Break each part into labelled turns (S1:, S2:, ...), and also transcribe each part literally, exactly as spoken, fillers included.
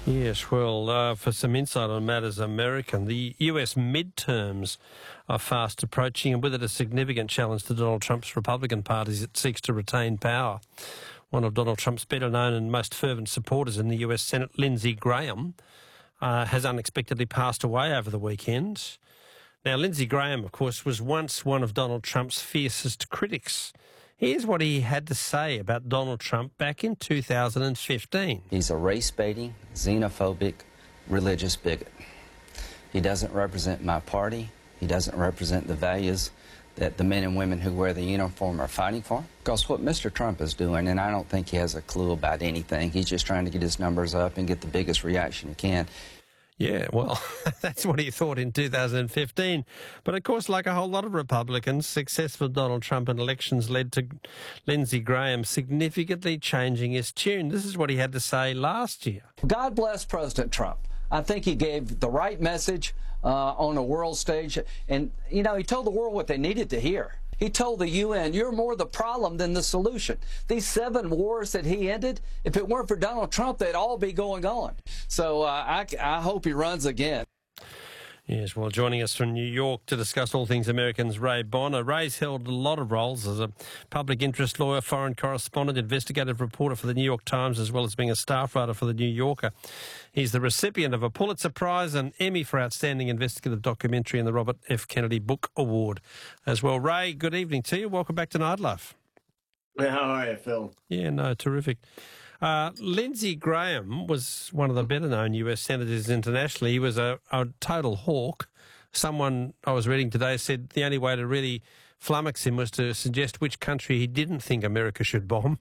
S1: Yes, well, uh, for some insight on matters American, the U S midterms are fast approaching, and with it a significant challenge to Donald Trump's Republican Party as it seeks to retain power. One of Donald Trump's better known and most fervent supporters in the U S Senate, Lindsey Graham, uh, has unexpectedly passed away over the weekend. Now, Lindsey Graham, of course, was once one of Donald Trump's fiercest critics. Here's what he had to say about Donald Trump back in two thousand fifteen.
S2: He's a race-baiting, xenophobic, religious bigot. He doesn't represent my party. He doesn't represent the values that the men and women who wear the uniform are fighting for. Because what Mister Trump is doing, and I don't think he has a clue about anything, he's just trying to get his numbers up and get the biggest reaction he can.
S1: Yeah, well, that's what he thought in two thousand fifteen. But of course, like a whole lot of Republicans, successful Donald Trump in elections led to Lindsey Graham significantly changing his tune. This is what he had to say last year.
S3: God bless President Trump. I think he gave the right message uh, on a world stage. And, you know, he told the world what they needed to hear. He told the U N, you're more the problem than the solution. These seven wars that he ended, if it weren't for Donald Trump, they'd all be going on. So uh, I, I hope he runs again.
S1: Yes, well, joining us from New York to discuss all things Americans, Ray Bonner. Ray's held a lot of roles as a public interest lawyer, foreign correspondent, investigative reporter for the New York Times, as well as being a staff writer for the New Yorker. He's the recipient of a Pulitzer Prize and Emmy for Outstanding Investigative Documentary and the Robert F. Kennedy Book Award as well. Ray, good evening to you. Welcome back to Nightlife.
S4: How are you, Phil?
S1: Yeah, no, terrific. Uh, Lindsey Graham was one of the better-known U S senators internationally. He was a, a total hawk. Someone I was reading today said the only way to really flummox him was to suggest which country he didn't think America should bomb,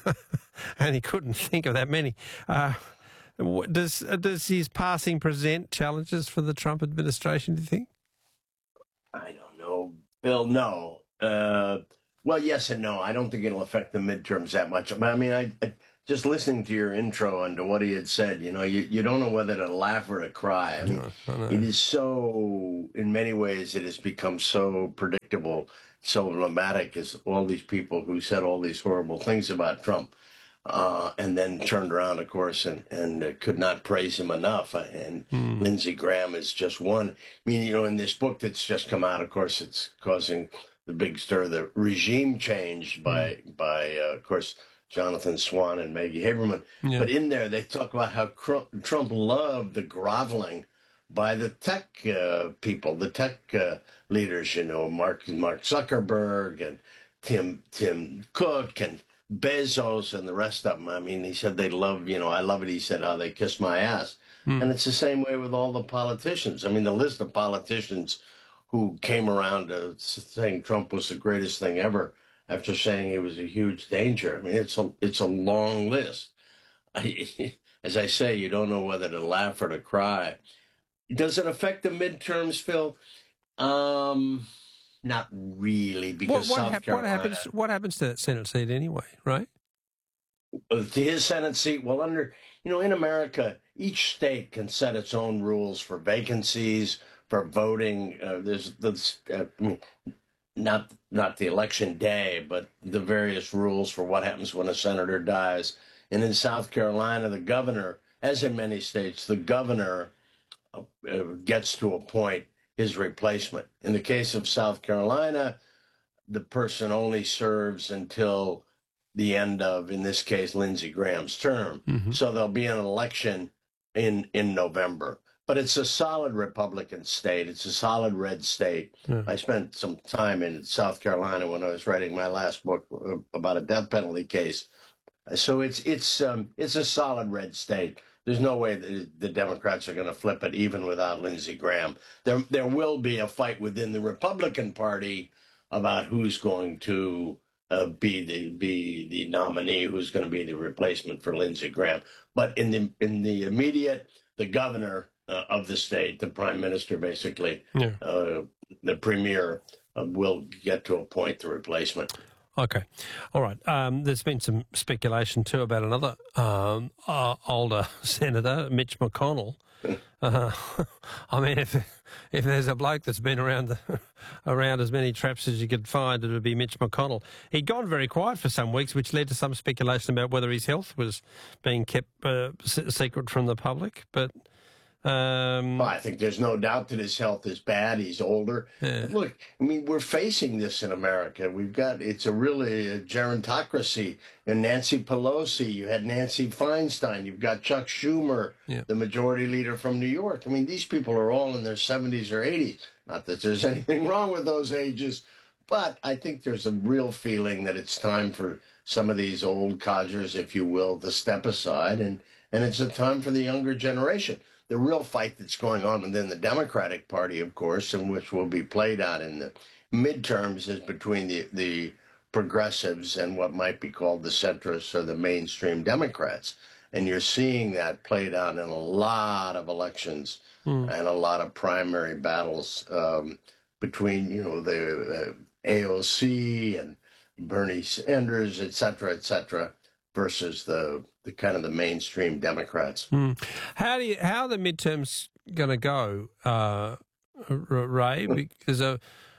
S1: and he couldn't think of that many. Uh, does does his passing present challenges for the Trump administration, do you think?
S4: I don't know, Bill. No. Uh, well, yes and no. I don't think it'll affect the midterms that much. I mean, I, I just listening to your intro and to what he had said, you know, you, you don't know whether to laugh or to cry. I mean,
S1: no, I know.
S4: It is so, in many ways, it has become so predictable, so emblematic as all these people who said all these horrible things about Trump uh, and then turned around, of course, and, and uh, could not praise him enough. And
S1: Mm.
S4: Lindsey Graham is just one. I mean, you know, in this book that's just come out, of course, it's causing the big stir, the regime change by, mm. by uh, of course, Jonathan Swan and Maggie Haberman.
S1: Yeah.
S4: But in there, they talk about how Trump loved the groveling by the tech uh, people, the tech uh, leaders, you know, Mark Mark Zuckerberg and Tim Tim Cook and Bezos and the rest of them. I mean, he said they love, you know, I love it. He said how they kiss my ass. Mm. And it's the same way with all the politicians. I mean, the list of politicians who came around to saying Trump was the greatest thing ever after saying he was a huge danger. I mean, it's a, it's a long list. I, as I say, you don't know whether to laugh or to cry. Does it affect the midterms, Phil? Um, not really, because
S1: what, what,
S4: South
S1: hap-
S4: Carolina...
S1: What happens, what happens to that Senate seat anyway, right?
S4: To his Senate seat, well, under, you know, in America, each state can set its own rules for vacancies, for voting. Uh, there's, there's uh, not not the election day, but the various rules for what happens when a senator dies. And in South Carolina, the governor, as in many states, the governor uh, gets to appoint his replacement. In the case of South Carolina, the person only serves until the end of, in this case, Lindsey Graham's term. Mm-hmm. So there'll be an election in, in November. But it's a solid Republican state. It's a solid red state. Yeah. I spent some time in South Carolina when I was writing my last book about a death penalty case. So it's it's um, it's a solid red state. There's no way that the Democrats are going to flip it, even without Lindsey Graham. There there will be a fight within the Republican Party about who's going to uh, be the be the nominee, who's going to be the replacement for Lindsey Graham. But in the in the immediate, the governor Uh, of the state, the prime minister, basically, yeah. uh, the premier, uh, will get to appoint the replacement.
S1: Okay. All right. Um, there's been some speculation, too, about another um, uh, older senator, Mitch McConnell, Uh, I mean, if if there's a bloke that's been around the, around as many traps as you could find, it would be Mitch McConnell. He'd gone very quiet for some weeks, which led to some speculation about whether his health was being kept uh, secret from the public. But um,
S4: well, I think there's no doubt that his health is bad. He's older.
S1: Yeah.
S4: Look, I mean, we're facing this in America. We've got, it's a really a gerontocracy. And Nancy Pelosi, you had Nancy Feinstein, you've got Chuck Schumer,
S1: Yeah.
S4: the majority leader from New York. I mean, these people are all in their seventies or eighties. Not that there's anything wrong with those ages, but I think there's a real feeling that it's time for some of these old codgers, if you will, to step aside. And, and it's a time for the younger generation. The real fight that's going on within the Democratic Party, of course, and which will be played out in the midterms, is between the, the progressives and what might be called the centrists or the mainstream Democrats. And you're seeing that played out in a lot of elections mm. and a lot of primary battles um, between, you know, the uh, A O C and Bernie Sanders, et cetera, et cetera, versus the the kind of the mainstream Democrats.
S1: Mm. How do you, how are the midterms going to go, uh, Ray? Because of,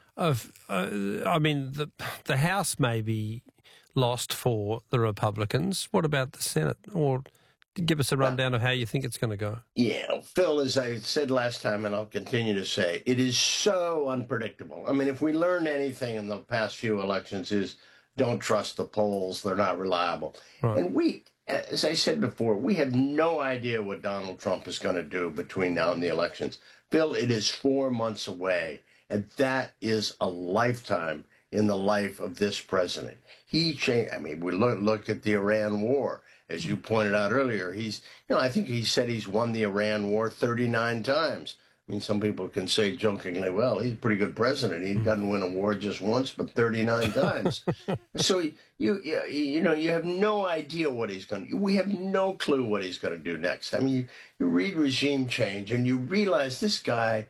S1: of uh, I mean, the the House may be lost for the Republicans. What about the Senate? Or give us a rundown of how you think it's going to go.
S4: Yeah, Phil, as I said last time, and I'll continue to say, it is so unpredictable. I mean, if we learned anything in the past few elections is don't trust the polls. They're not reliable. Right. And we, as I said before, we have no idea what Donald Trump is going to do between now and the elections. Phil, it is four months away, and that is a lifetime in the life of this president. He changed. I mean, we look, look at the Iran war. As you pointed out earlier, he's, you know, I think he said he's won the Iran war thirty-nine times. I mean, some people can say jokingly, well, he's a pretty good president. He doesn't win a war just once, but thirty-nine times. So you, you, you know, you have no idea what he's going to do. We have no clue what he's going to do next. I mean, you, you read regime change and you realize this guy,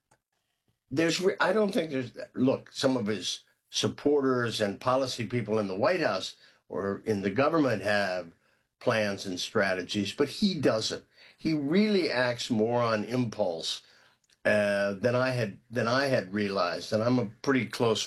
S4: there's, I don't think there's, look, some of his supporters and policy people in the White House or in the government have plans and strategies, but he doesn't. He really acts more on impulse uh, than I had than I had realized. And I'm a pretty close